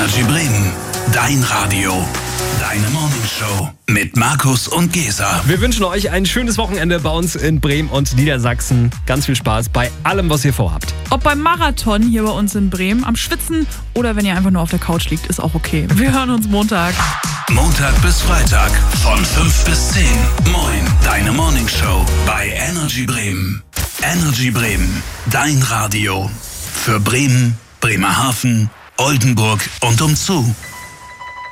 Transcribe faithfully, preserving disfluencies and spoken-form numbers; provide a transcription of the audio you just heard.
Energy Bremen, dein Radio, deine Morningshow mit Markus und Gesa. Wir wünschen euch ein schönes Wochenende bei uns in Bremen und Niedersachsen. Ganz viel Spaß bei allem, was ihr vorhabt. Ob beim Marathon hier bei uns in Bremen, am Schwitzen oder wenn ihr einfach nur auf der Couch liegt, ist auch okay. Wir hören uns Montag. Montag bis Freitag von fünf bis zehn. Moin, deine Morningshow bei Energy Bremen. Energy Bremen, dein Radio. Für Bremen, Bremerhaven, Oldenburg und umzu.